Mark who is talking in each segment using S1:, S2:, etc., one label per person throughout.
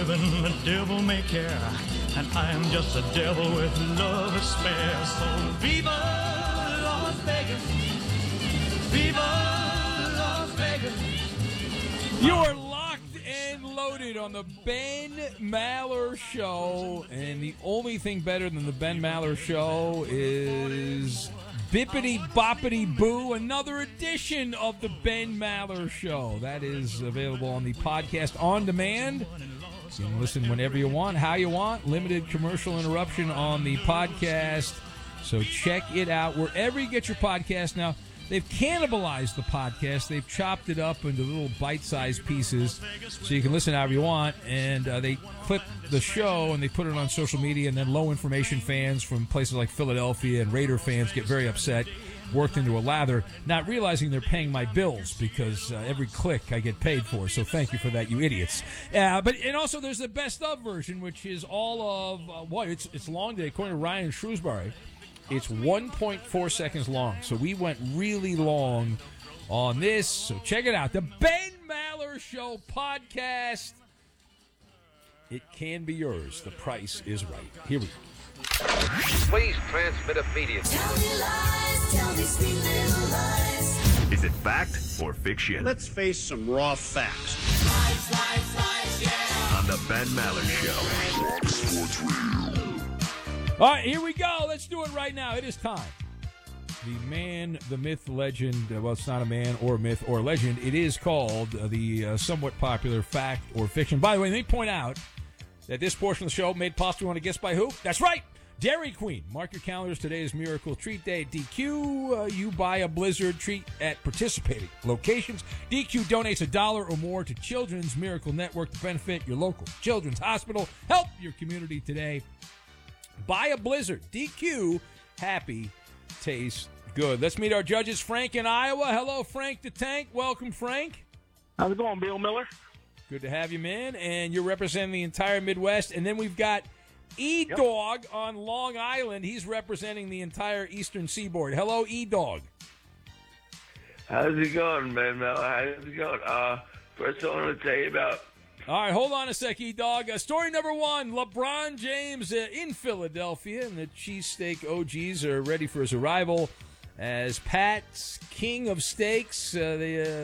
S1: than the devil may care, and I am just a devil with love to spare. So viva Las Vegas, viva Las Vegas.
S2: You are locked and loaded on the Ben Maller Show, and the only thing better than the Ben Maller Show is Bippity Boppity Boo, another edition of the Ben Maller Show. That is available on the podcast on demand. You can listen whenever you want, how you want. Limited commercial interruption on the podcast. So check it out wherever you get your podcast. Now, they've cannibalized the podcast. They've chopped it up into little bite-sized pieces so you can listen however you want. And they clip the show and they put it on social media, and then low-information fans from places like Philadelphia and Raider fans get very upset, worked into a lather, not realizing they're paying my bills because every click I get paid for. So thank you for that, you idiots. And also there's the best of version, which is all of it's long today. According to Ryan Shrewsbury, it's 1.4 seconds long. So we went really long on this. So check it out. The Ben Maller Show podcast. It can be yours. The price is right. Here we go.
S3: Please transmit immediately.
S4: Tell me lies, tell me sweet little lies.
S5: Is it fact or fiction?
S6: Let's face some raw facts.
S4: Lies, lies, lies, yeah.
S5: On the Ben Maller Show.
S2: All right, here we go. Let's do it right now. It is time. The man, the myth, the legend. Well, it's not a man or a myth or a legend. It is called the somewhat popular fact or fiction. By the way, let me point out that this portion of the show made possible, want to guess by who? That's right, Dairy Queen. Mark your calendars. Today is Miracle Treat Day at DQ. You buy a Blizzard treat at participating locations. DQ donates $1 or more to Children's Miracle Network to benefit your local children's hospital. Help your community today. Buy a Blizzard. DQ. Happy. Tastes good. Let's meet our judges. Frank in Iowa. Hello, Frank the Tank. Welcome, Frank.
S7: How's it going, Bill Miller?
S2: Good to have you, man. And you're representing the entire Midwest. And then we've got E-Dog on Long Island. He's representing the entire Eastern Seaboard. Hello, E-Dog.
S8: How's it going, man? How's it going? First I want to tell you about...
S2: All right, hold on a sec, E-Dog. Story number one, LeBron James in Philadelphia, and the cheesesteak OGs are ready for his arrival as Pat's King of Steaks. Over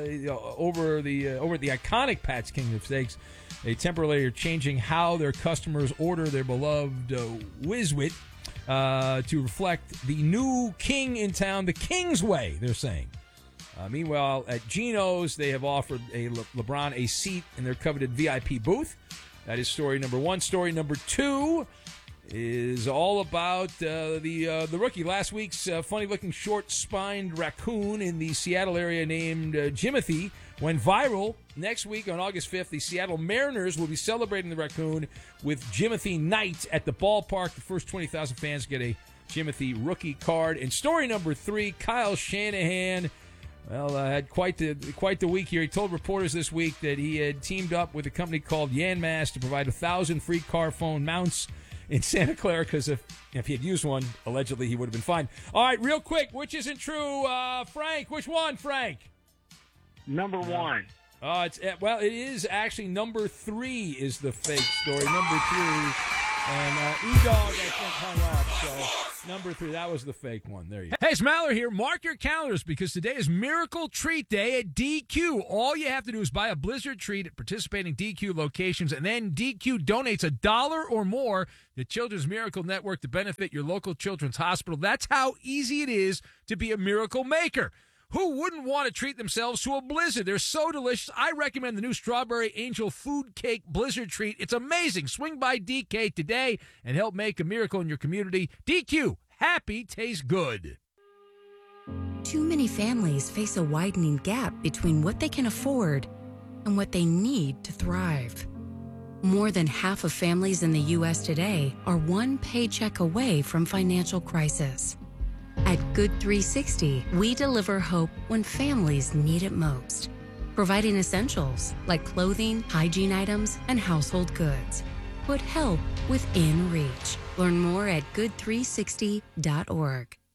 S2: the iconic Pat's King of Steaks, they temporarily are changing how their customers order their beloved Whiz-Wit to reflect the new king in town, the King's Way, they're saying. Meanwhile, at Geno's, they have offered LeBron a seat in their coveted VIP booth. That is story number one. Story number two is all about the rookie. Last week's funny-looking short-spined raccoon in the Seattle area named Jimothy went viral. Next week, on August 5th, the Seattle Mariners will be celebrating the raccoon with Jimothy Night at the ballpark. The first 20,000 fans get a Jimothy rookie card. And story number three, Kyle Shanahan... had quite the week here. He told reporters this week that he had teamed up with a company called Yanmass to provide 1,000 free car phone mounts in Santa Clara, because if he had used one, allegedly, he would have been fined. All right, real quick, which isn't true? Frank, which one, Frank?
S7: Number one.
S2: It is actually number three is the fake story. Number three. And E-Dog, I think, hung up. So, number three, that was the fake one. There you go. Hey, it's Maller here. Mark your calendars because today is Miracle Treat Day at DQ. All you have to do is buy a Blizzard treat at participating DQ locations, and then DQ donates $1 or more to Children's Miracle Network to benefit your local children's hospital. That's how easy it is to be a miracle maker. Who wouldn't want to treat themselves to a Blizzard? They're so delicious. I recommend the new Strawberry Angel Food Cake Blizzard treat. It's amazing. Swing by DK today and help make a miracle in your community. DQ, happy tastes good.
S9: Too many families face a widening gap between what they can afford and what they need to thrive. More than half of families in the U.S. today are one paycheck away from financial crisis. At Good 360, we deliver hope when families need it most, providing essentials like clothing, hygiene items, and household goods. Put help within reach. Learn more at good360.org.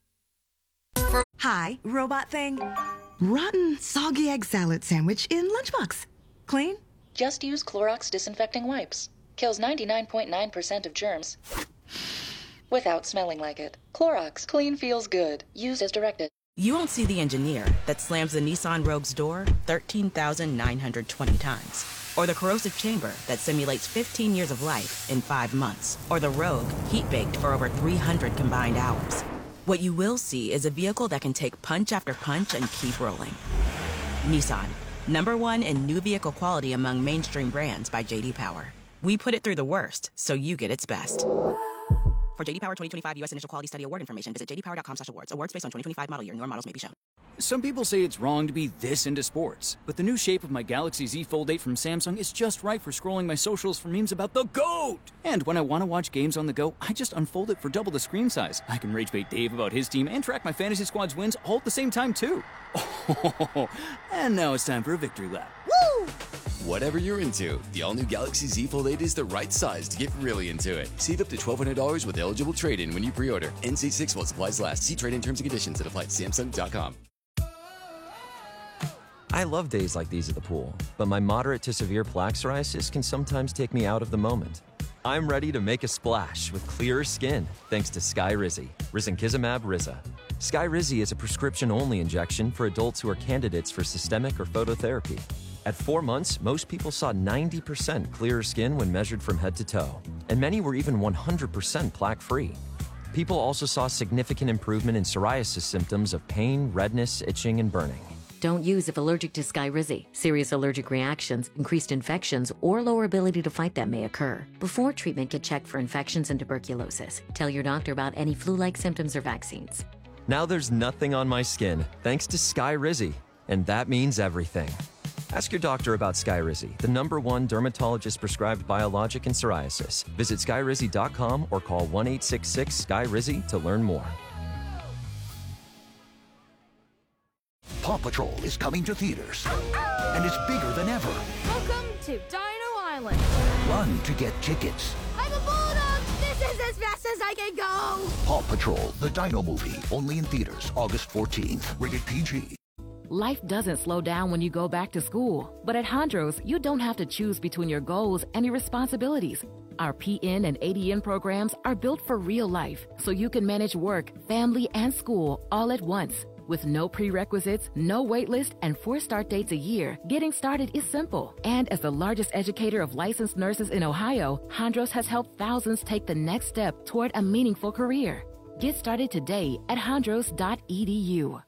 S10: Hi, robot thing. Rotten, soggy egg salad sandwich in lunchbox. Clean?
S11: Just use Clorox disinfecting wipes. kills 99.9% of germs without smelling like it. Clorox. Clean feels good. Used as directed.
S12: You won't see the engineer that slams the Nissan Rogue's door 13,920 times. Or the corrosive chamber that simulates 15 years of life in 5 months. Or the Rogue heat-baked for over 300 combined hours. What you will see is a vehicle that can take punch after punch and keep rolling. Nissan, #1 in new vehicle quality among mainstream brands by J.D. Power. We put it through the worst, so you get its best. For J.D. Power 2025 U.S. Initial Quality Study Award information, visit jdpower.com/awards. Awards based on 2025 model year. Newer models may be shown.
S13: Some people say it's wrong to be this into sports, but the new shape of my Galaxy Z Fold 8 from Samsung is just right for scrolling my socials for memes about the GOAT. And when I want to watch games on the go, I just unfold it for double the screen size. I can rage bait Dave about his team and track my fantasy squad's wins all at the same time, too. Oh, and now it's time for a victory lap. Woo!
S14: Whatever you're into, the all-new Galaxy Z Fold 8 is the right size to get really into it. Save up to $1,200 with eligible trade-in when you pre-order. NC6 while supplies last. See trade-in terms and conditions at apply at Samsung.com.
S15: I love days like these at the pool, but my moderate to severe plaque psoriasis can sometimes take me out of the moment. I'm ready to make a splash with clearer skin thanks to Skyrizi, risankizumab Riza. Skyrizi is a prescription-only injection for adults who are candidates for systemic or phototherapy. At 4 months, most people saw 90% clearer skin when measured from head to toe, and many were even 100% plaque-free. People also saw significant improvement in psoriasis symptoms of pain, redness, itching, and burning.
S16: Don't use if allergic to Skyrizi. Serious allergic reactions, increased infections, or lower ability to fight them may occur. Before treatment, get checked for infections and tuberculosis. Tell your doctor about any flu-like symptoms or vaccines.
S15: Now there's nothing on my skin thanks to Skyrizi, and that means everything. Ask your doctor about Skyrizi, the #1 dermatologist-prescribed biologic in psoriasis. Visit Skyrizi.com or call 1-866-SKY-RIZI to learn more.
S17: Paw Patrol is coming to theaters, and it's bigger than ever.
S18: Welcome to Dino Island.
S17: Run to get tickets.
S18: I'm a bulldog. This is as fast as I can go.
S17: Paw Patrol, the Dino movie, only in theaters August 14th. Rated PG.
S19: Life doesn't slow down when you go back to school. But at Hondros, you don't have to choose between your goals and your responsibilities. Our PN and ADN programs are built for real life, so you can manage work, family, and school all at once. With no prerequisites, no wait list, and 4 start dates a year, getting started is simple. And as the largest educator of licensed nurses in Ohio, Hondros has helped thousands take the next step toward a meaningful career. Get started today at hondros.edu.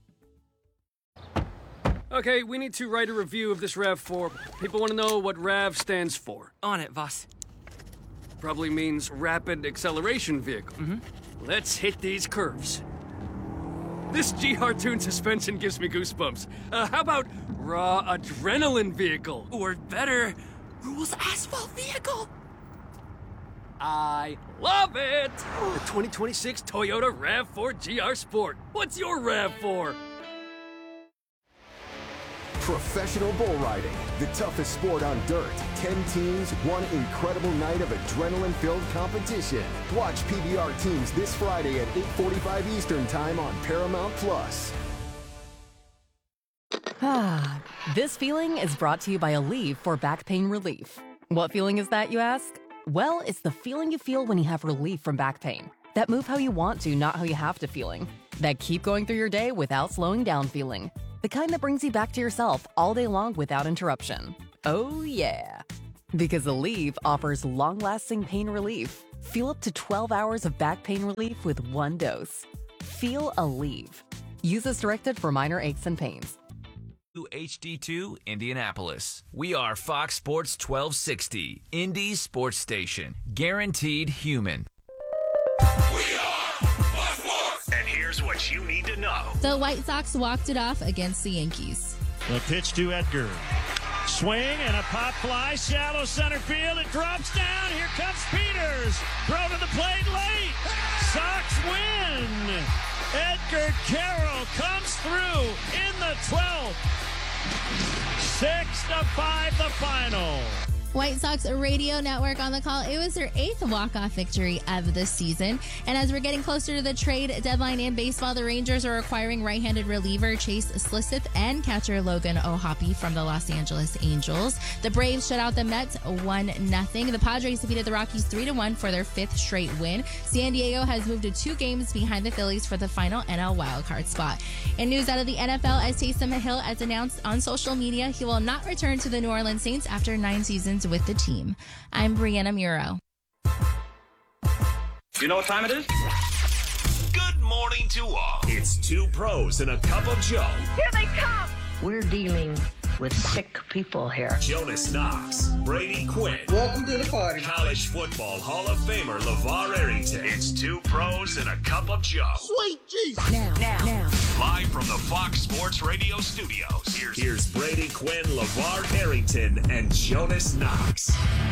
S20: Okay, we need to write a review of this RAV4. People want to know what RAV stands for.
S21: On it, Voss.
S20: Probably means Rapid Acceleration Vehicle. Let's hit these curves. This GR-tuned suspension gives me goosebumps. How about Raw Adrenaline Vehicle? Or better, Rules Asphalt Vehicle? I love it! The 2026 Toyota RAV4 GR Sport. What's your RAV4?
S22: Professional bull riding, the toughest sport on dirt. 10 teams, one incredible night of adrenaline-filled competition. Watch PBR teams this Friday at 8:45 Eastern Time on Paramount+.
S23: This feeling is brought to you by Aleve for back pain relief. What feeling is that, you ask? Well, it's the feeling you feel when you have relief from back pain. That move how you want to, not how you have to feeling. That keep going through your day without slowing down feeling. The kind that brings you back to yourself all day long without interruption. Oh yeah. Because Aleve offers long-lasting pain relief. Feel up to 12 hours of back pain relief with 1 dose. Feel Aleve. Use as directed for minor aches and pains.
S24: HD2 Indianapolis. We are Fox Sports 1260, Indy Sports Station. Guaranteed human.
S5: And here's what you need to know.
S25: The White Sox walked it off against the Yankees.
S1: The pitch to Edgar. Swing and a pop fly, shallow center field. It drops down. Here comes Peters. Throw to the plate late. Sox win. Edgar Carroll comes through in the 12th. 6-5 the final.
S25: White Sox Radio Network on the call. It was their 8th walk-off victory of the season. And as we're getting closer to the trade deadline in baseball, the Rangers are acquiring right-handed reliever Chase Slisseth and catcher Logan O'Hoppe from the Los Angeles Angels. The Braves shut out the Mets 1-0. The Padres defeated the Rockies 3-1 for their 5th straight win. San Diego has moved to 2 games behind the Phillies for the final NL wildcard spot. In news out of the NFL, as Taysom Hill has announced on social media, he will not return to the New Orleans Saints after 9 seasons with the team. I'm Brianna Muro.
S5: You know what time it is? Good morning to all. It's 2 pros and a cup of Joe.
S18: Here they come!
S3: We're dealing with sick people here.
S5: Jonas Knox, Brady Quinn.
S4: Welcome to the party.
S5: College football Hall of Famer LeVar Arrington. It's 2 pros and a cup of Joe.
S4: Sweet Jesus.
S3: Now.
S5: Live from the Fox Sports Radio studios. Here's Brady Quinn, LeVar Arrington, and Jonas Knox.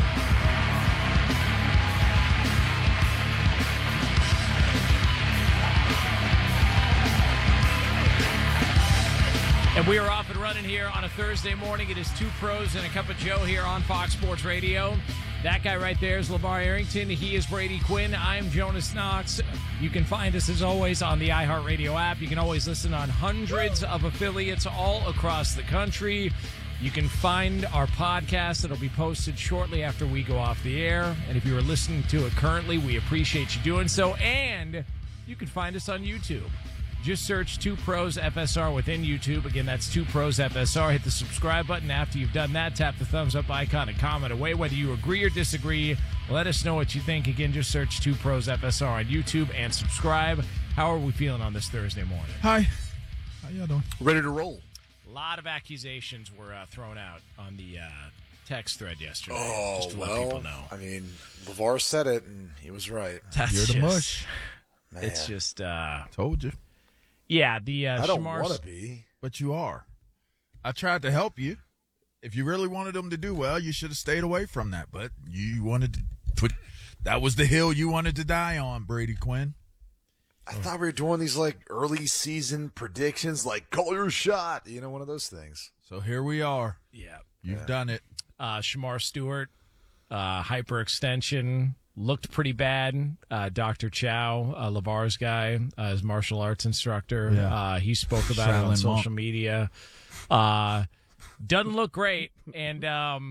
S2: And we are off and running here on a Thursday morning. It is 2 pros and a cup of Joe here on Fox Sports Radio. That guy right there is LeVar Arrington. He is Brady Quinn. I'm Jonas Knox. You can find us, as always, on the iHeartRadio app. You can always listen on hundreds of affiliates all across the country. You can find our podcast. It'll be posted shortly after we go off the air. And if you are listening to it currently, we appreciate you doing so. And you can find us on YouTube. Just search 2 Pros FSR within YouTube. Again, that's 2 Pros FSR. Hit the subscribe button. After you've done that, tap the thumbs up icon and comment away. Whether you agree or disagree, let us know what you think. Again, just search 2 Pros FSR on YouTube and subscribe. How are we feeling on this Thursday morning?
S6: Hi. How y'all doing?
S8: Ready to roll.
S2: A lot of accusations were thrown out on the text thread yesterday.
S8: Oh,
S2: just to let people know.
S8: I mean, LeVar said it, and he was right.
S6: You're the mush.
S8: Man.
S2: It's just...
S6: Told you.
S2: Yeah, the
S8: I don't want to be.
S6: But you are. I tried to help you. If you really wanted them to do well, you should have stayed away from that. But you wanted to put – that was the hill you wanted to die on, Brady Quinn.
S8: I thought we were doing these, like, early season predictions, like, call your shot. You know, one of those things.
S6: So here we are.
S2: Yeah.
S6: You've done it.
S2: Shamar Stewart, hyperextension – looked pretty bad. Dr. Chow, LeVar's guy, his martial arts instructor, he spoke about it on social media. Doesn't look great, and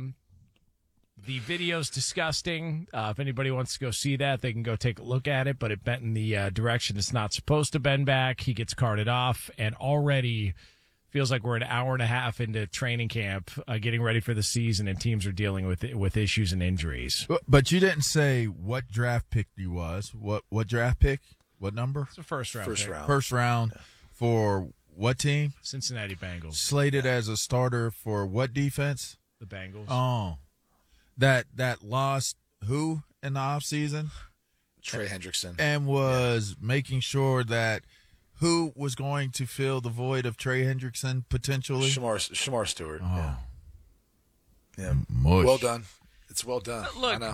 S2: the video's disgusting. If anybody wants to go see that, they can go take a look at it, but it bent in the direction it's not supposed to bend back. He gets carted off, and already feels like we're an hour and a half into training camp, getting ready for the season, and teams are dealing with issues and injuries.
S6: But you didn't say what draft pick he was. What draft pick? What number?
S2: It's a first round.
S6: First round for what team?
S2: Cincinnati Bengals.
S6: Slated as a starter for what defense?
S2: The Bengals.
S6: Oh, that lost who in the offseason?
S8: Trey Hendrickson.
S6: And was making sure that who was going to fill the void of Trey Hendrickson potentially?
S8: Shamar Stewart.
S6: Oh.
S8: Yeah.
S6: Mush.
S8: Well done. It's well done.
S2: Look,
S8: I know.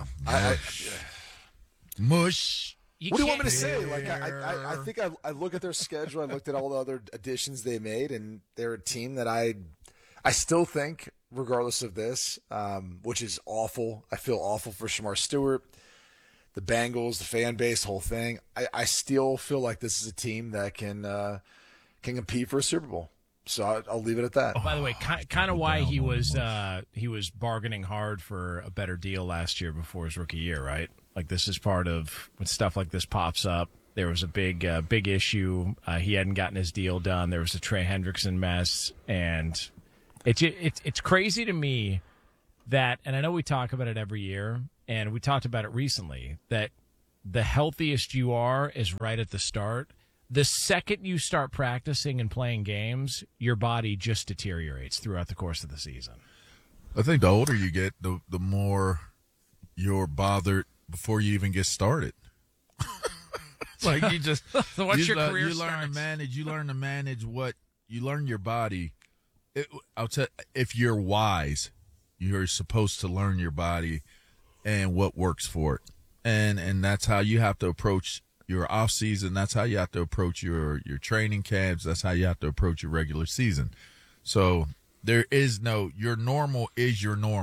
S6: Mush.
S8: What do you want me to say? Like, I think I look at their schedule. I looked at all the other additions they made, and they're a team that I still think, regardless of this, which is awful. I feel awful for Shamar Stewart, the Bengals, the fan base, the whole thing. I still feel like this is a team that can compete for a Super Bowl. So I'll leave it at that.
S2: Oh, by the way, kind of why he was bargaining hard for a better deal last year before his rookie year, right? Like, this is part of when stuff like this pops up. There was a big issue. He hadn't gotten his deal done. There was the Trey Hendrickson mess, and it's crazy to me that, and I know we talk about it every year, and we talked about it recently, that the healthiest you are is right at the start. The second you start practicing and playing games, your body just deteriorates throughout the course of the season.
S6: I think the older you get, the more you're bothered before you even get started. Like, you just
S2: so once your career
S6: you learn to manage what you learn your body. I'll tell if you're wise, you're supposed to learn your body and what works for it, and that's how you have to approach your off season. That's how you have to approach your training camps. That's how you have to approach your regular season. So there is no, your normal is your normal.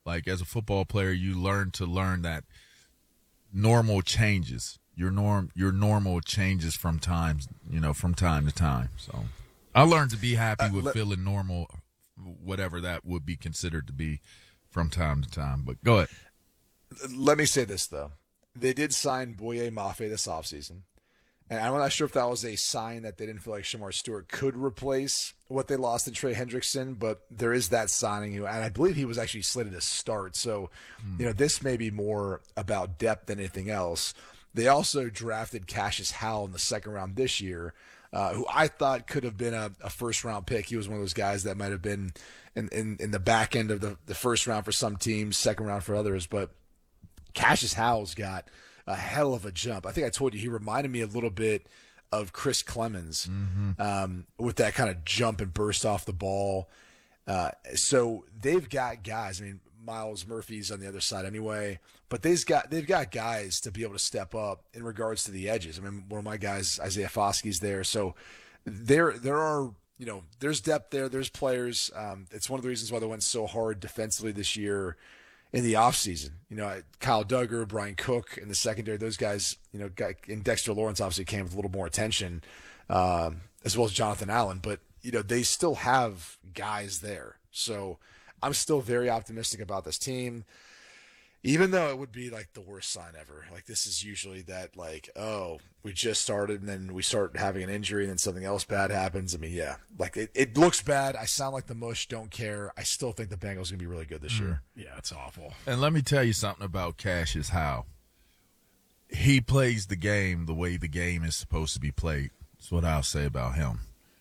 S6: Like as a football player, you learn that normal changes. Your normal changes from time to time. So I learned to be happy with feeling normal, whatever that would be considered to be from time to time. But go ahead.
S8: Let me say this, though. They did sign Boye Mafe this offseason. And I'm not sure if that was a sign that they didn't feel like Shamar Stewart could replace what they lost in Trey Hendrickson, but there is that signing, and I believe he was actually slated to start. So, this may be more about depth than anything else. They also drafted Cassius Howell in the second round this year, who I thought could have been a first-round pick. He was one of those guys that might have been in the back end of the first round for some teams, second round for others. But Cassius Howell's got a hell of a jump. I think I told you he reminded me a little bit of Chris Clemens with that kind of jump and burst off the ball. So they've got guys. I mean, Miles Murphy's on the other side anyway, but they've got guys to be able to step up in regards to the edges. I mean, one of my guys, Isaiah Foskey's there. So there are, there's depth there. There's players. It's one of the reasons why they went so hard defensively this year in the offseason. Kyle Duggar, Brian Cook in the secondary, those guys, and Dexter Lawrence obviously came with a little more attention, as well as Jonathan Allen. But, they still have guys there. So I'm still very optimistic about this team, even though it would be like the worst sign ever. Like, this is usually that, like, oh, we just started and then we start having an injury and then something else bad happens. I mean, yeah, like it looks bad. I sound like the mush, don't care. I still think the Bengals are going to be really good this year.
S2: Yeah, it's awful.
S6: And let me tell you something about Cassius Howell. He plays the game the way the game is supposed to be played. That's what I'll say about him.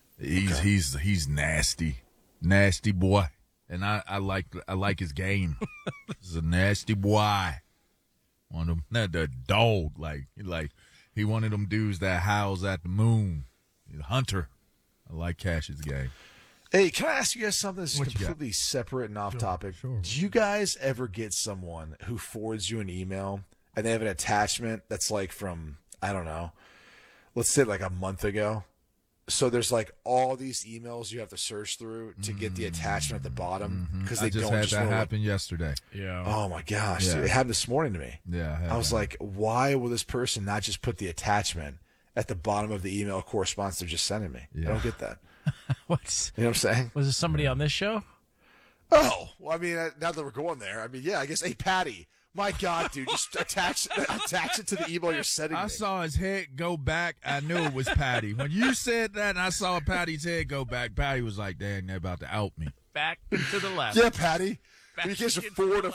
S6: He's nasty boy. And I like his game. He's a nasty boy. One of them, not the dog, like he one of them dudes that howls at the moon. He's a hunter. I like Cash's game.
S8: Hey, can I ask you guys something that's completely separate and off topic?
S6: Sure.
S8: Do you guys ever get someone who forwards you an email and they have an attachment that's like from, I don't know, let's say like a month ago? So there's like all these emails you have to search through to get the attachment at the bottom because they
S6: just
S8: don't
S6: had that happen yesterday.
S2: Yeah.
S8: Oh my gosh, dude, it happened this morning to me.
S6: Yeah.
S8: I was like, why will this person not just put the attachment at the bottom of the email correspondence they're just sending me?
S6: Yeah.
S8: I don't get that.
S2: What's
S8: You know what I'm saying?
S2: was it somebody on this show?
S8: Oh, well, I mean, now that we're going there, I mean, yeah, I guess, hey, Patty, my God, dude, just attach it to the email you're sending
S6: I
S8: me.
S6: saw his head go back. I knew it was Patty. When you said that and I saw Patty's head go back, Patty was like, dang, they're about to out me.
S2: Back to the left.
S8: Yeah, Patty.
S2: Back
S8: You can't just forward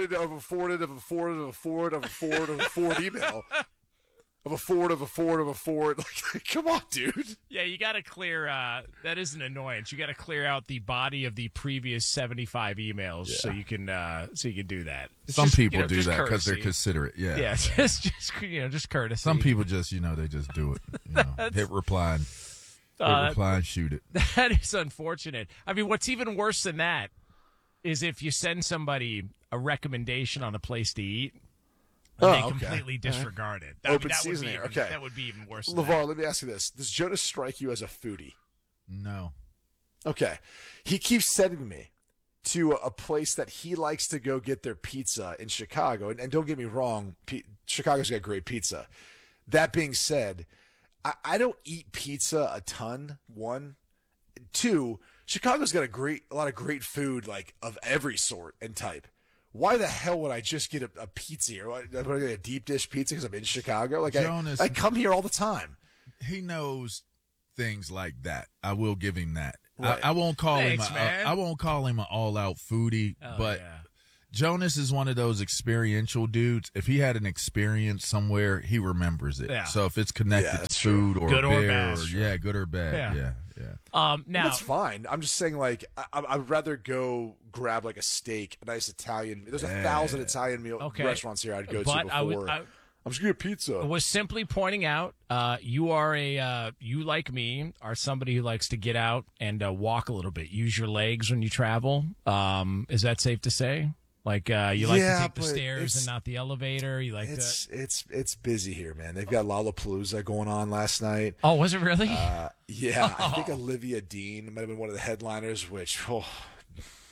S8: email. Of a forward. Like, come on, dude.
S4: Yeah, you got to clear. That is an annoyance. You got to clear out the body of the previous 75 emails so you can do that. It's
S6: Some
S4: just,
S6: people
S4: you know,
S6: do
S4: just
S6: that because they're
S4: courtesy.
S6: considerate. Yeah.
S4: Yeah, just courtesy.
S6: Some people just, they just do it. Hit reply and shoot it.
S4: That is unfortunate. I mean, what's even worse than that is if you send somebody a recommendation on a place to eat. And they completely disregard it.
S8: Open season here. Okay.
S4: That would be even worse than
S8: LeVar, let me ask you this. Does Jonas strike you as a foodie?
S6: No.
S8: Okay. He keeps sending me to a place that he likes to go get their pizza in Chicago. And don't get me wrong, Chicago's got great pizza. That being said, I don't eat pizza a ton, one. Two, Chicago's got a lot of great food, like of every sort and type. Why the hell would I just get a pizza here? Would I get a deep dish pizza because I'm in Chicago? Like
S6: Jonas,
S8: I come here all the time.
S6: He knows things like that. I will give him that.
S8: Right.
S6: I won't call
S4: Thanks,
S6: him.
S4: man.
S6: I won't call him an all-out foodie. But Jonas is one of those experiential dudes. If he had an experience somewhere, he remembers it.
S4: Yeah.
S6: So if it's connected to food or
S4: Good or
S6: beer,
S4: bad, sure.
S6: good or bad, yeah.
S4: Now
S8: That's fine. I'm just saying, like, I'd rather go grab like a steak, a nice Italian. There's 1,000 Italian restaurants here I'd go to before. I'm just gonna get pizza.
S4: I was simply pointing out, you are you like me are somebody who likes to get out and walk a little bit, use your legs when you travel. Is that safe to say? Like you like to take the stairs and not the elevator. You like
S8: it's busy here, man. They've got Lollapalooza going on last night.
S4: Oh, was it really?
S8: Yeah, I think Olivia Dean might have been one of the headliners. Which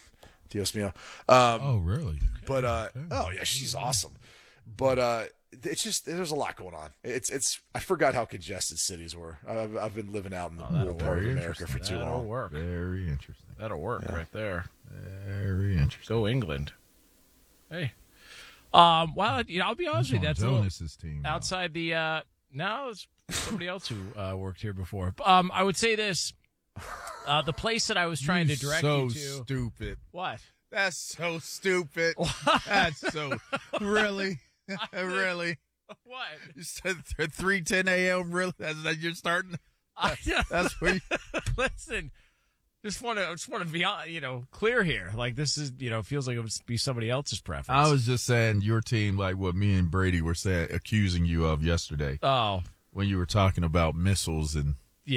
S8: Dios mío.
S6: Oh, really?
S8: But oh yeah, she's awesome. But it's just there's a lot going on. It's I forgot how congested cities were. I've been living out in the rural part of America for too
S4: That'll
S8: long.
S4: work.
S6: Very interesting.
S4: That'll work right there.
S6: Very interesting.
S4: Go England. Hey. Well, I'll be honest with you. That's
S6: Jonas's team.
S4: Outside the no, it's somebody else who worked here before. I would say this: the place that I was trying to direct you to.
S6: So stupid.
S4: What?
S6: That's so stupid. That's so really, really.
S4: What?
S6: You said 3:10 a.m. Really? That's you're starting. That's where.
S4: Listen. Just want to be clear here. Like this is feels like it would be somebody else's preference.
S6: I was just saying your team, like what me and Brady were saying, accusing you of yesterday.
S4: Oh,
S6: when you were talking about missiles and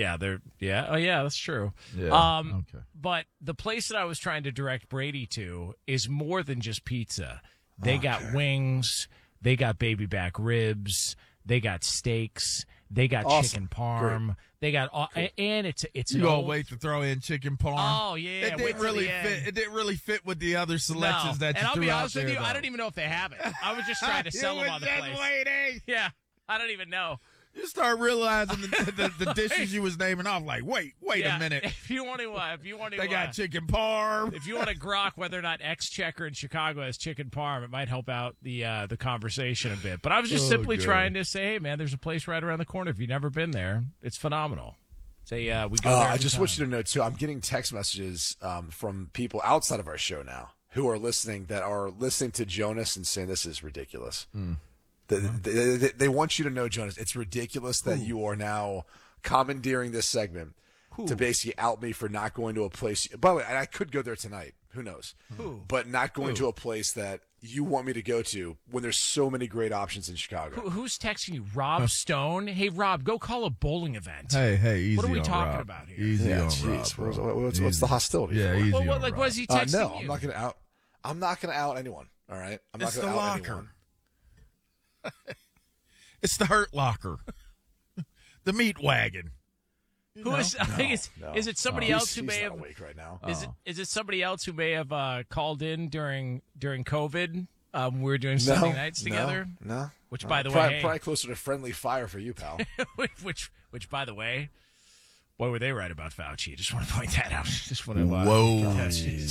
S4: that's true.
S6: Yeah. Okay.
S4: But the place that I was trying to direct Brady to is more than just pizza. They got wings. They got baby back ribs. They got steaks. They got chicken parm. Great. They got and it's
S6: you all wait to throw in chicken parm.
S4: Oh yeah,
S6: it didn't really fit. It didn't really fit with the other selections that you
S4: and I'll
S6: threw
S4: be
S6: out
S4: honest
S6: there,
S4: with you,
S6: though.
S4: I don't even know if they have it. I was just trying to sell them on the place.
S6: Waiting.
S4: Yeah, I don't even know.
S6: You start realizing the dishes you was naming off. Like, wait a minute.
S4: If you want to,
S6: they got chicken parm.
S4: If you want to grok whether or not Exchequer in Chicago has chicken parm, it might help out the conversation a bit. But I was just simply trying to say, hey man, there's a place right around the corner. If you've never been there, it's phenomenal. Say we go there.
S8: I just want you to know too. I'm getting text messages from people outside of our show now who are listening to Jonas and saying this is ridiculous. They want you to know, Jonas, it's ridiculous that you are now commandeering this segment to basically out me for not going to a place. By the way, I could go there tonight. Who knows? But not going to a place that you want me to go to when there's so many great options in Chicago.
S4: Who's texting you? Rob Stone? Hey, Rob, go call a bowling event.
S6: Hey, easy.
S4: What are we
S6: on
S4: talking
S6: Rob.
S4: about here?
S6: Easy on
S8: geez.
S6: Rob.
S8: What's the hostility?
S6: Yeah,
S8: for?
S6: easy on
S4: what
S6: Rob.
S4: was he texting
S8: No,
S4: you?
S8: I'm not going to out. I'm not going to out anyone. All right, I'm not
S6: It's
S8: going
S6: the
S8: to out
S6: locker.
S8: anyone.
S6: It's the Hurt Locker, the meat wagon.
S4: Is it somebody else who may have
S8: awake right now?
S4: Is it somebody else who may have called in during COVID? We were doing Sunday nights together.
S8: No.
S4: Which, by the way,
S8: probably closer to friendly fire for you, pal.
S4: which, by the way, boy, were they right about Fauci? Just want to point that out. Just want to.
S6: Whoa.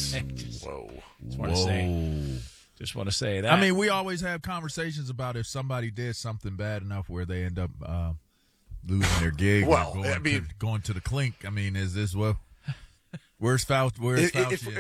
S4: Just want to say that.
S6: I mean, we always have conversations about if somebody did something bad enough where they end up losing their gig.
S8: Well,
S6: going to the clink. I mean, is this what? Where's Fauci?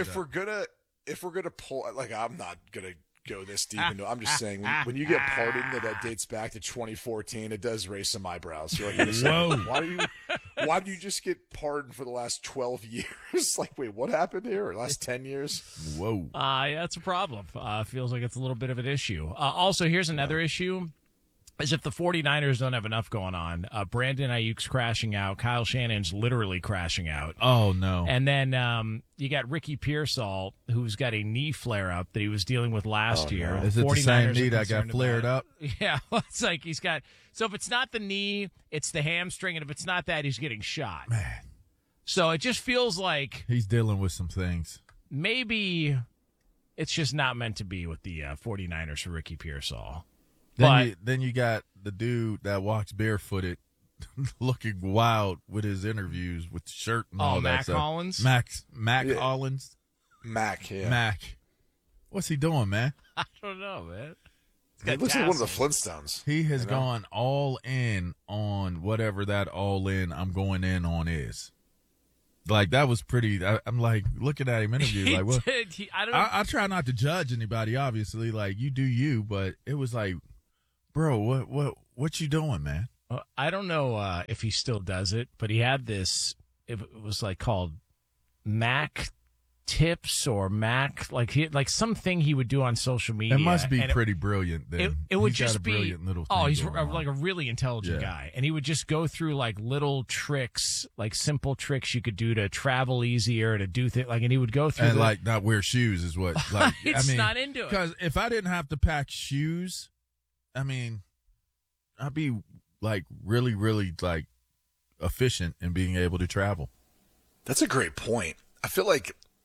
S8: If we're gonna pull, like, I'm not gonna go this deep into. I'm just saying when you get pardoned that dates back to 2014, it does raise some eyebrows. You're like,
S6: whoa.
S8: Why do you just get pardoned for the last 12 years? Like, wait, what happened here? Or last 10 years?
S6: Whoa.
S4: Yeah, it's a problem. Feels like it's a little bit of an issue. Also, here's another issue. As if the 49ers don't have enough going on. Brandon Ayuk's crashing out. Kyle Shannon's literally crashing out.
S6: Oh, no.
S4: And then you got Ricky Pearsall, who's got a knee flare-up that he was dealing with last year.
S6: Is it the same knee that got flared up?
S4: Yeah. It's like he's got – so if it's not the knee, it's the hamstring. And if it's not that, he's getting shot.
S6: Man.
S4: So it just feels like –
S6: he's dealing with some things.
S4: Maybe it's just not meant to be with the 49ers for Ricky Pearsall.
S6: Then you got the dude that walks barefooted, looking wild with his interviews with the shirt and all that
S4: Mac
S6: stuff.
S4: Hollins?
S6: Mac Hollins?
S8: Mac, yeah.
S6: Mac. What's he doing, man?
S4: I don't know, man.
S8: He looks like one of the Flintstones.
S6: He has gone all in on whatever that all in I'm going in on is. Like, that was pretty. I'm like looking at him interview. Like, what? I try not to judge anybody, obviously. Like, you do you, but it was like, bro, what you doing, man?
S4: I don't know if he still does it, but he had this. It was like called Mac Tips or Mac, like something he would do on social media.
S6: It must be pretty brilliant. Then
S4: it would
S6: he's
S4: just
S6: got a
S4: be.
S6: Brilliant little
S4: He's
S6: thing going on.
S4: like a really intelligent guy, and he would just go through like little tricks, like simple tricks you could do to travel easier, to do things. Like, and he would go through
S6: and like not wear shoes is what. Like,
S4: it's
S6: I mean,
S4: not into it.
S6: Because if I didn't have to pack shoes, I mean, I'd be like really, really like efficient in being able to travel.
S8: That's a great point. I feel like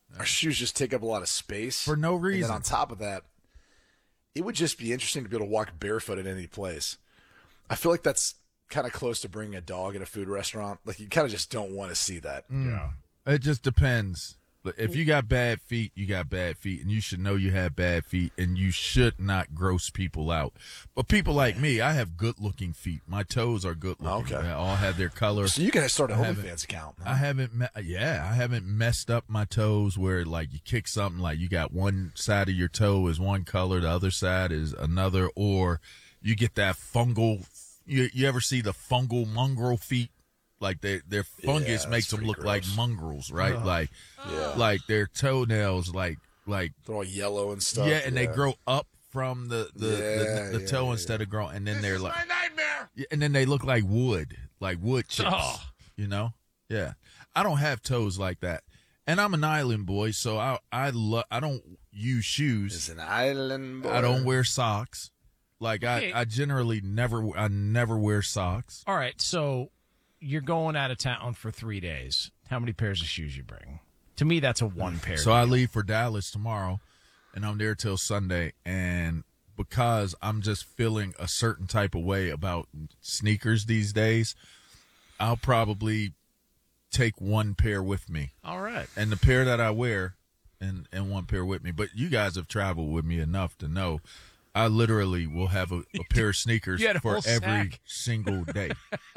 S8: Our shoes just take up a lot of space
S6: for no reason.
S8: And then on top of that, it would just be interesting to be able to walk barefoot at any place. I feel like that's kind of close to bringing a dog at a food restaurant. Like, you kind of just don't want to see that.
S6: Yeah. It just depends. If you got bad feet, you got bad feet, and you should know you have bad feet, and you should not gross people out. But people like me, I have good-looking feet. My toes are good-looking.
S8: Okay.
S6: They all have their color.
S8: So you can start an OnlyFans account. Huh?
S6: I haven't messed up my toes where, like, you kick something, like you got one side of your toe is one color, the other side is another, or you get that fungal. You ever see the fungal mongrel feet? Like their fungus makes them look like mongrels, right? Like their toenails, like
S8: they're all yellow and stuff.
S6: Yeah, and they grow up from the toe instead of growing, and then they're like,
S1: my nightmare.
S6: Yeah, and then they look like wood chips.
S1: Oh.
S6: You know? Yeah, I don't have toes like that, and I'm an island boy, so I don't use shoes.
S8: It's an island boy.
S6: I don't wear socks. Like I generally never wear socks.
S4: All right, so you're going out of town for 3 days. How many pairs of shoes you bring? To me, that's a one pair.
S6: So I leave for Dallas tomorrow, and I'm there till Sunday. And because I'm just feeling a certain type of way about sneakers these days, I'll probably take one pair with me.
S4: All right.
S6: And the pair that I wear, and one pair with me. But you guys have traveled with me enough to know I literally will have a pair of sneakers for every single day.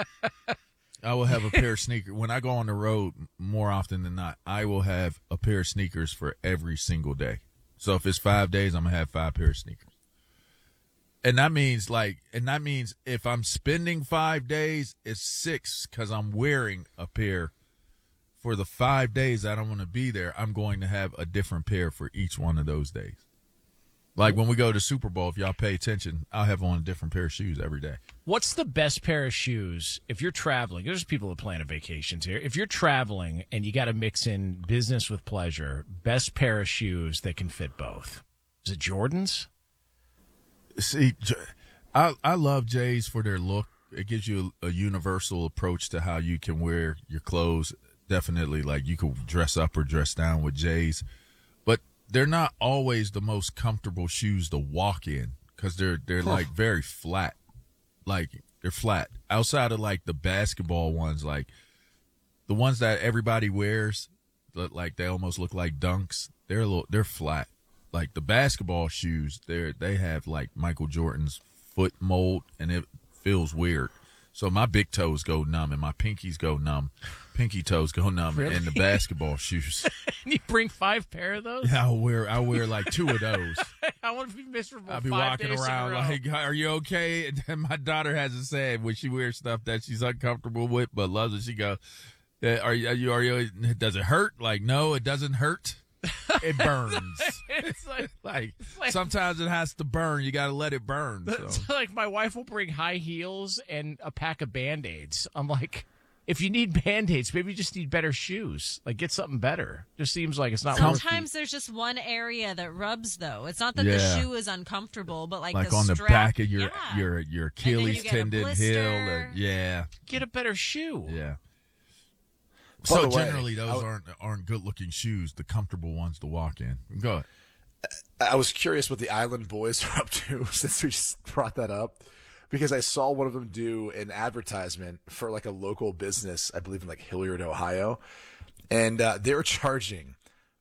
S6: I will have a pair of sneakers. When I go on the road, more often than not, I will have a pair of sneakers for every single day. So if it's 5 days, I'm going to have 5 pairs of sneakers. And that means if I'm spending 5 days, it's 6 because I'm wearing a pair. For the 5 days that I'm going to be there, I'm going to have a different pair for each one of those days. Like when we go to Super Bowl, if y'all pay attention, I'll have on a different pair of shoes every day.
S4: What's the best pair of shoes if you're traveling? There's people that plan vacations here. If you're traveling and you got to mix in business with pleasure, best pair of shoes that can fit both. Is it Jordans?
S6: See, I love J's for their look. It gives you a universal approach to how you can wear your clothes. Definitely, like you could dress up or dress down with J's. They're not always the most comfortable shoes to walk in because they're like very flat. Like they're flat. Outside of like the basketball ones, like the ones that everybody wears, like they almost look like dunks. They're flat. Like the basketball shoes, they have like Michael Jordan's foot mold, and it feels weird. So my big toes go numb and my pinkies go numb. Pinky toes go numb in the basketball shoes.
S4: You bring 5 pair of those?
S6: Yeah, I'll wear like 2 of those.
S4: I want to be miserable.
S6: I'll be
S4: 5
S6: walking
S4: days
S6: around
S4: in a row.
S6: like, "Are you okay?" And then my daughter has it said when she wears stuff that she's uncomfortable with but loves it. She goes, "Are you? Does it hurt?" Like, no, it doesn't hurt. It burns.
S4: It's like
S6: sometimes it has to burn. You got to let it burn.
S4: So. Like my wife will bring high heels and a pack of Band-Aids. I'm like, if you need Band-Aids, maybe you just need better shoes. Like get something better. Just seems like it's not
S7: Sometimes there's just one area that rubs, though. It's not that the shoe is uncomfortable, but like the
S6: on
S7: strap,
S6: the back of your Achilles tendon heel.
S4: Get a better shoe.
S6: Yeah.
S8: By
S6: So
S8: the way,
S6: generally, those aren't good-looking shoes, the comfortable ones to walk in. Go ahead.
S8: I was curious what the Island Boys are up to since we just brought that up, because I saw one of them do an advertisement for like a local business, I believe in like Hilliard, Ohio, and they're charging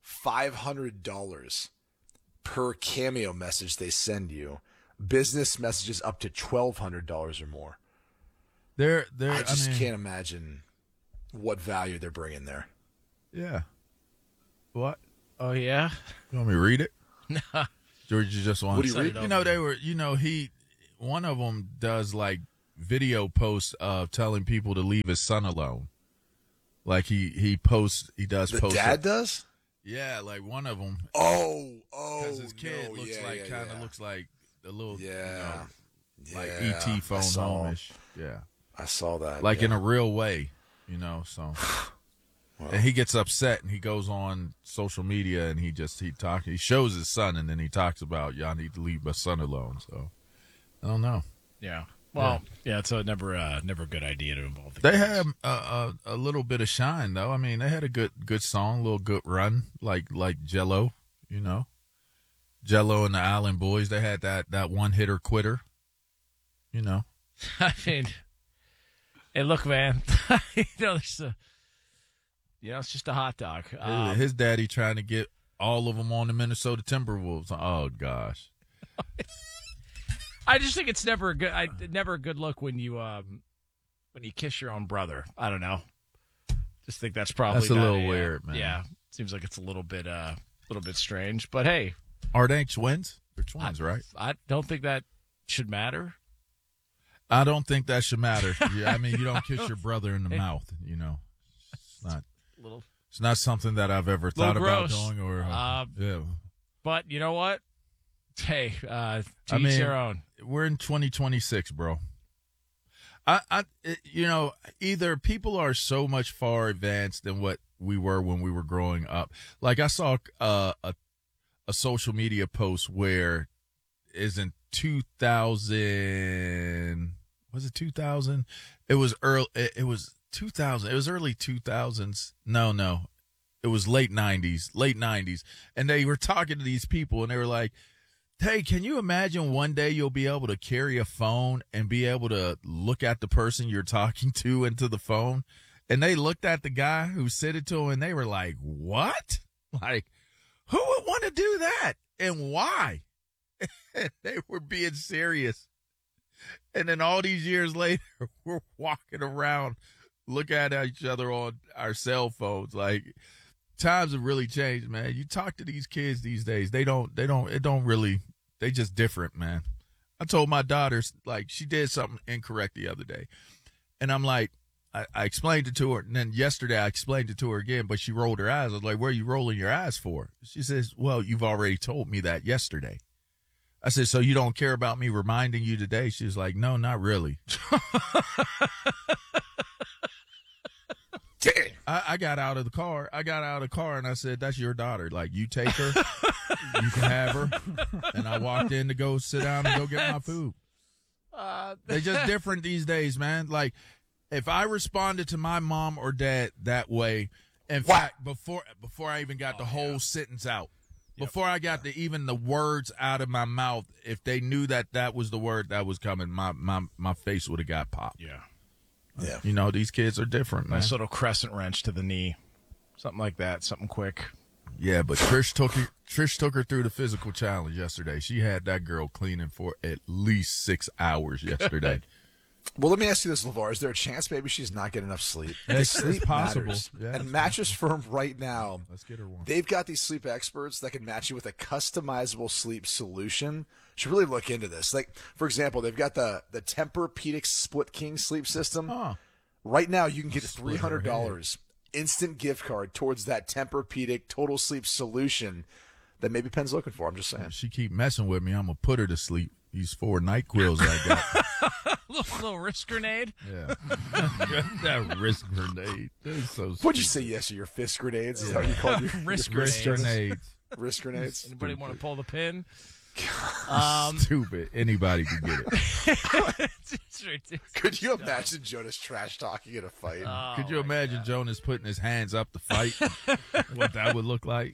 S8: $500 per Cameo message they send you. Business messages up to $1,200 or more. I just can't imagine what value they're bringing there.
S6: Yeah. What?
S4: Oh, yeah?
S6: You want me to read it?
S4: No.
S6: George, you just want
S8: What do you
S6: to
S8: read?
S6: one of them does like video posts of telling people to leave his son alone. Like he does
S8: The
S6: post.
S8: dad does?
S6: Yeah, like one of them.
S8: Oh.
S6: Because his kid looks looks like a little, like
S8: Yeah,
S6: ET
S8: I
S6: phone
S8: saw.
S6: home-ish. Yeah.
S8: I saw that.
S6: Like
S8: yeah.
S6: in a real way, so. And he gets upset and he goes on social media and he shows his son and then he talks about, y'all need to leave my son alone. So I don't know.
S4: Yeah. Well, yeah, so never a good idea to involve the
S6: They
S4: kids.
S6: had a little bit of shine, though. I mean, they had a good song, a little good run, like Jello, you know. Jello and the Island Boys, they had that one-hitter quitter, you know.
S4: I mean, hey, look, man, there's it's just a hot dog.
S6: His daddy trying to get all of them on the Minnesota Timberwolves. Oh, gosh.
S4: I just think it's never a good look when you kiss your own brother. I don't know. Just think that's probably
S6: a little weird, man.
S4: Yeah, seems like it's a little bit strange. But hey,
S6: are they twins? They're twins, right?
S4: I don't think that should matter.
S6: I don't think that should matter. Yeah, I mean, you don't kiss your brother in the mouth. You know, it's not something that I've ever thought about doing. Or yeah.
S4: But you know what? Hey, to each their own.
S6: We're in 2026, bro. Either people are so much far advanced than what we were when we were growing up. Like I saw a social media post where isn't 2000. Was it 2000? It was early. It was 2000. It was early 2000s. No. It was late 90s. And they were talking to these people, and they were like, hey, can you imagine one day you'll be able to carry a phone and be able to look at the person you're talking to into the phone? And they looked at the guy who said it to him, and they were like, what? Like, who would want to do that? And why? And they were being serious. And then all these years later, we're walking around, looking at each other on our cell phones. Like, times have really changed, man. You talk to these kids these days, they just different, man. I told my daughter, like, she did something incorrect the other day. And I'm like, I explained it to her. And then yesterday I explained it to her again, but she rolled her eyes. I was like, what are you rolling your eyes for? She says, well, you've already told me that yesterday. I said, so you don't care about me reminding you today? She was like, no, not really. I got out of the car. And I said, that's your daughter. Like, you take her, you can have her. And I walked in to go sit down and go get my food. They're just different these days, man. Like, if I responded to my mom or dad that way, in fact, before I even got the whole sentence out, before I got even the words out of my mouth, if they knew that was the word that was coming, my face would have got popped.
S4: Yeah.
S6: Yeah. You know, these kids are different, man.
S4: Nice little crescent wrench to the knee. Something like that. Something quick.
S6: Yeah, but Trish took her through the physical challenge yesterday. She had that girl cleaning for at least 6 hours yesterday.
S8: Well, let me ask you this, LeVar. Is there a chance maybe she's not getting enough sleep?
S6: Sleep possible.
S8: Matters.
S6: Yeah,
S8: and Mattress Firm right now,
S6: let's get her one.
S8: They've got these sleep experts that can match you with a customizable sleep solution. Should really look into this. Like, for example, they've got the Tempur-Pedic Split King sleep system.
S6: Oh.
S8: Right now, you can get $300 instant gift card towards that Tempur-Pedic Total Sleep solution that maybe Penn's looking for. I'm just saying.
S6: If she keep messing with me, I'm gonna put her to sleep. These 4 NyQuils I got.
S4: little wrist grenade.
S6: Yeah, that wrist grenade. That is so.
S8: What'd you say? Yes, your fist grenades. Is that what you called your
S4: wrist
S6: grenades?
S8: Wrist grenades.
S4: Anybody want to pull the pin?
S6: Stupid. Anybody can get it.
S4: It's ridiculous.
S8: Could you imagine Jonas trash talking in a fight?
S6: Could you imagine Jonas putting his hands up to fight? What that would look like?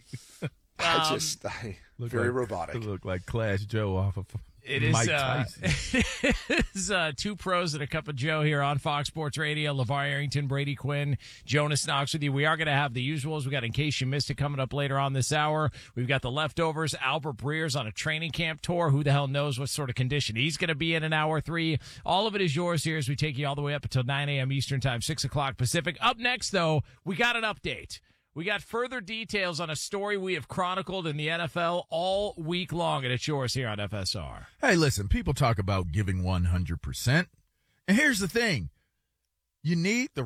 S8: Very robotic.
S6: It looked like Clash Joe off of.
S4: It
S6: Mike Tyson.
S4: is Two Pros and a Cup of Joe here on Fox Sports Radio. LeVar Arrington, Brady Quinn, Jonas Knox with you. We are going to have the usuals. We got In Case You Missed It coming up later on this hour. We've got the leftovers. Albert Breer's on a training camp tour. Who the hell knows what sort of condition he's going to be in hour 3. All of it is yours here as we take you all the way up until 9 a.m. Eastern Time, 6 o'clock Pacific. Up next, though, we got an update. We got further details on a story we have chronicled in the NFL all week long, and it's yours here on FSR.
S6: Hey, listen, people talk about giving 100%. And here's the thing. You need the